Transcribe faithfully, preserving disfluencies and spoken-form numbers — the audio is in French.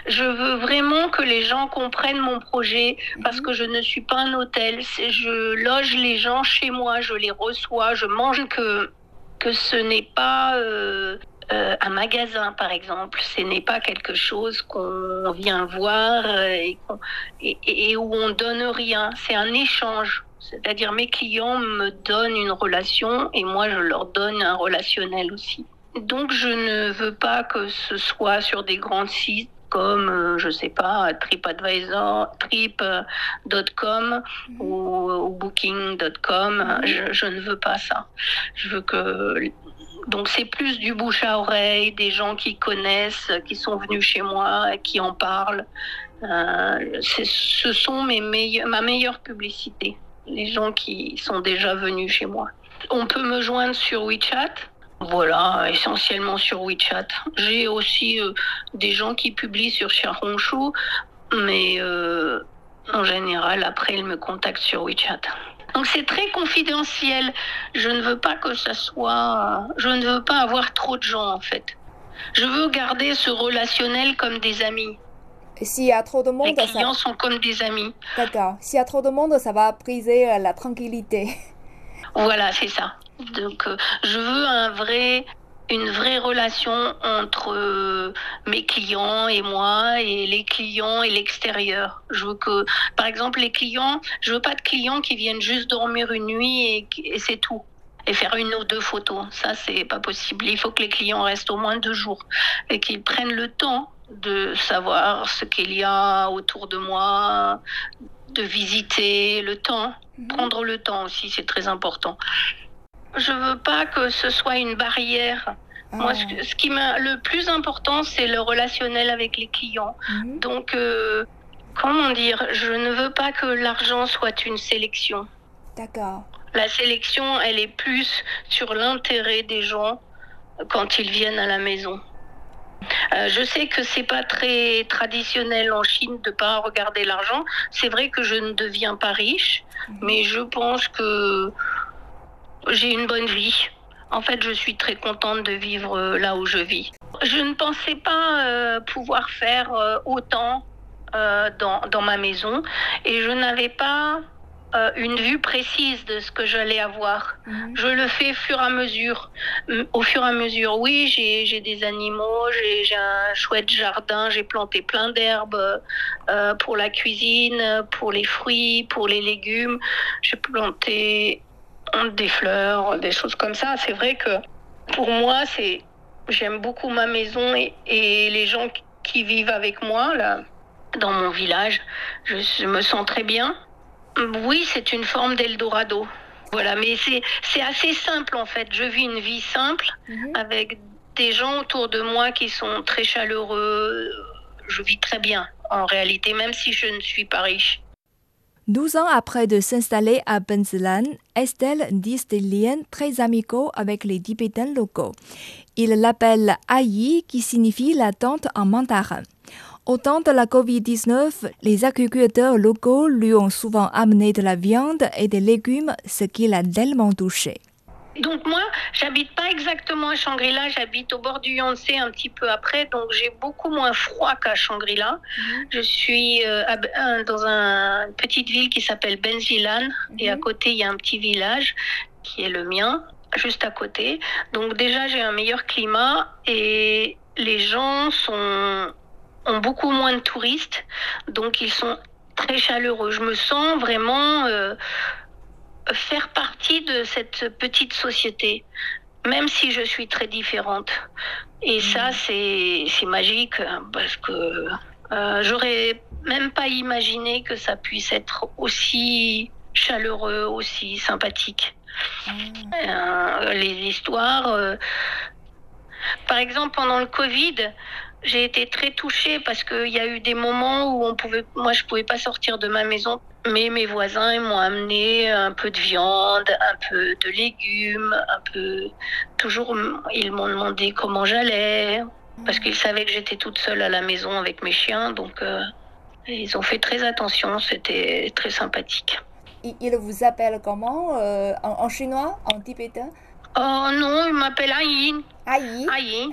Je veux vraiment que les gens comprennent mon projet parce Mhm. que je ne suis pas un hôtel. C'est, je loge les gens chez moi, je les reçois, je mange que, que ce n'est pas euh, euh, un magasin, par exemple. Ce n'est pas quelque chose qu'on vient voir euh, et, qu'on- et, et où on donne rien. C'est un échange. C'est-à-dire mes clients me donnent une relation et moi je leur donne un relationnel aussi. Donc je ne veux pas que ce soit sur des grands sites comme, euh, je sais pas, TripAdvisor, trip point com Mhm. ou, ou booking point com. Mhm. Je, je ne veux pas ça. Je veux que... Donc c'est plus du bouche à oreille, des gens qui connaissent, qui sont venus chez moi, qui en parlent. Euh, c'est, ce sont mes meilleurs, ma meilleure publicité, les gens qui sont déjà venus chez moi. On peut me joindre sur WeChat. Voilà, essentiellement sur WeChat. J'ai aussi euh, des gens qui publient sur Xiaohongshu, mais euh, en général, après, ils me contactent sur WeChat. Donc c'est très confidentiel. Je ne veux pas que ça soit... Je ne veux pas avoir trop de gens, en fait. Je veux garder ce relationnel comme des amis. S'il y a trop de Les monde, ça... clients sont comme des amis. D'accord. S'il y a trop de monde, ça va briser euh, la tranquillité. Voilà, c'est ça. Donc, euh, je veux un vrai, une vraie relation entre euh, mes clients et moi, et les clients et l'extérieur. Je veux que, par exemple, les clients, je veux pas de clients qui viennent juste dormir une nuit et, et c'est tout. Et faire une ou deux photos. Ça, c'est pas possible. Il faut que les clients restent au moins deux jours et qu'ils prennent le temps de savoir ce qu'il y a autour de moi, de visiter, le temps. Mhm. Prendre le temps aussi, c'est très important. Je veux pas que ce soit une barrière. Ah. Moi, ce, ce qui m'a le plus important, c'est le relationnel avec les clients. Mhm. Donc, euh, comment dire, je ne veux pas que l'argent soit une sélection. D'accord. La sélection, elle est plus sur l'intérêt des gens quand ils viennent à la maison. Euh, je sais que c'est pas très traditionnel en Chine de pas regarder l'argent. C'est vrai que je ne deviens pas riche, Mhm. mais je pense que j'ai une bonne vie. En fait, je suis très contente de vivre là où je vis. Je ne pensais pas euh, pouvoir faire euh, autant euh, dans, dans ma maison et je n'avais pas euh, une vue précise de ce que j'allais avoir. Mhm. Je le fais au fur et à mesure. Au fur et à mesure, oui, j'ai, j'ai des animaux, j'ai, j'ai un chouette jardin, j'ai planté plein d'herbes euh, pour la cuisine, pour les fruits, pour les légumes. J'ai planté des fleurs, des choses comme ça. C'est vrai que pour moi, c'est, j'aime beaucoup ma maison et, et les gens qui vivent avec moi là, dans mon village. Je, je me sens très bien. Oui, c'est une forme d'Eldorado. Voilà, mais c'est, c'est assez simple en fait. Je vis une vie simple Mhm. avec des gens autour de moi qui sont très chaleureux. Je vis très bien en réalité, même si je ne suis pas riche. Douze ans après de s'installer à Benzelan, Estelle tisse des liens très amicaux avec les Tibétains locaux. Il l'appelle Aïe, qui signifie la tante en mandarin. Au temps de la covid dix-neuf, les agriculteurs locaux lui ont souvent amené de la viande et des légumes, ce qui l'a tellement touché. Donc moi, j'habite pas exactement à Shangri-La, j'habite au bord du Yangtze un petit peu après, donc j'ai beaucoup moins froid qu'à Shangri-La. Mm-hmm. Je suis euh, à, dans un, une petite ville qui s'appelle Benzilan, mm-hmm. et à côté il y a un petit village qui est le mien, juste à côté. Donc déjà j'ai un meilleur climat et les gens sont, ont beaucoup moins de touristes, donc ils sont très chaleureux. Je me sens vraiment... Euh, faire partie de cette petite société, même si je suis très différente. Et ça, c'est, c'est magique, parce que euh, j'aurais même pas imaginé que ça puisse être aussi chaleureux, aussi sympathique. Mmh. Euh, les histoires... Euh, par exemple, pendant le Covid, j'ai été très touchée parce qu'il y a eu des moments où on pouvait, moi, je pouvais pas sortir de ma maison. Mais mes voisins, ils m'ont amené un peu de viande, un peu de légumes, un peu... Toujours, ils m'ont demandé comment j'allais, parce qu'ils savaient que j'étais toute seule à la maison avec mes chiens, donc euh, ils ont fait très attention, c'était très sympathique. Il vous appelle comment euh, en, en chinois, en tibétain? Oh non, il m'appelle Aïe. Aïe. Aïe.